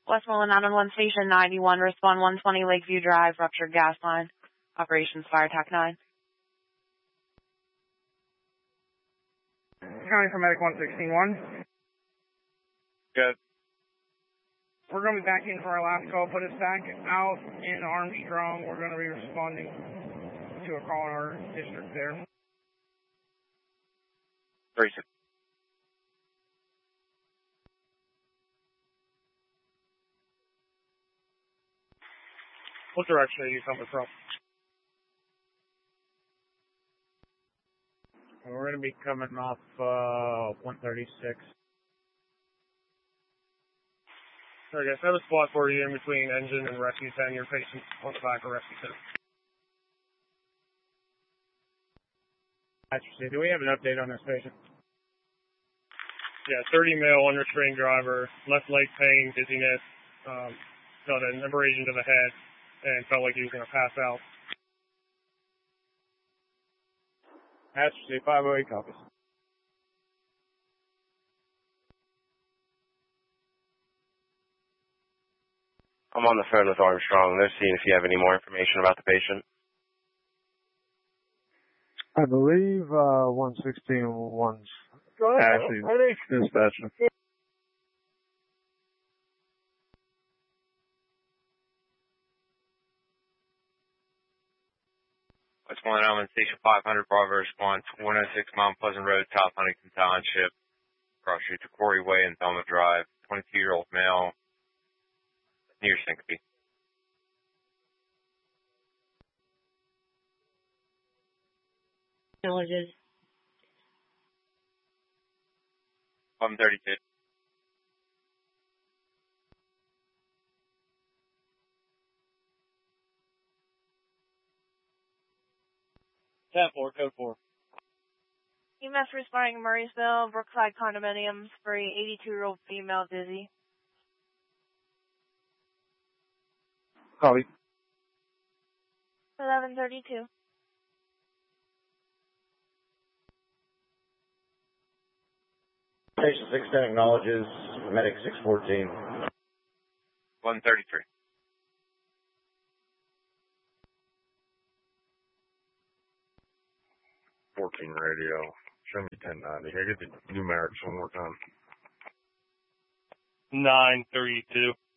Westmoreland 911 Station 91, respond 120 Lakeview Drive, ruptured gas line. Operations Fire TAC 9. County for Medic 116-1. Good. We're going to be back in for our last call. Put us back out in Armstrong. We're going to be responding to a call in our district there. 36. What direction are you coming from? We're going to be coming off 136. I guess I have a spot for you in between engine and rescue 10. Your patient on the back of rescue 10. Actually, do we have an update on this patient? Yeah, 30 male, unrestrained driver, left leg pain, dizziness, got an abrasion to the head, and felt like he was going to pass out. Actually, 508 copies. I'm on the phone with Armstrong. They're seeing if you have any more information about the patient. I believe 116-1's actually dispatching. Westmoreland 911 Station 500, Bravo response, 106 Mount Pleasant Road, South Huntington Township, cross street to Quarry Way and Thelma Drive, 22-year-old male, near syncope. Acknowledges. 1132. Code 4. EMS responding Murraysville, Brookside Condominiums for a 82-year-old female dizzy. Copy. 1132. Station 610 acknowledges Medic 614. 133. Radio. Show me 1090. Here, get the numerics one more time. 932.